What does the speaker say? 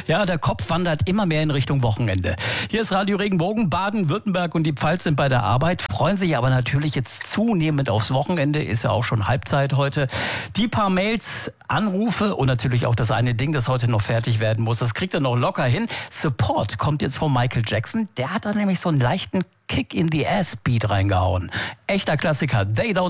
Ja, der Kopf wandert immer mehr in Richtung Wochenende. Hier ist Radio Regenbogen. Baden-Württemberg und die Pfalz sind bei der Arbeit, freuen sich aber natürlich jetzt zunehmend aufs Wochenende. Ist ja auch schon Halbzeit heute. Die paar Mails, Anrufe und natürlich auch das eine Ding, das heute noch fertig werden muss, das kriegt er noch locker hin. Support kommt jetzt von Michael Jackson. Der hat da nämlich so einen leichten Kick-in-the-Ass-Beat reingehauen. Echter Klassiker. They Don't